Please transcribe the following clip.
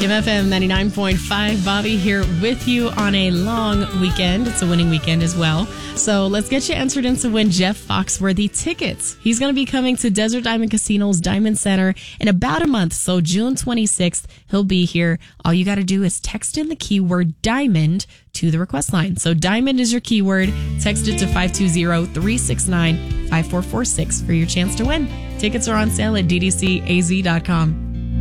Kim FM 99.5. Bobby here with you on a long weekend. It's a winning weekend as well. So let's get you entered in to win Jeff Foxworthy tickets. He's going to be coming to Desert Diamond Casino's Diamond Center in about a month. So June 26th, he'll be here. All you got to do is text in the keyword diamond to the request line. So diamond is your keyword. Text it to 520-369-5446 for your chance to win. Tickets are on sale at ddcaz.com.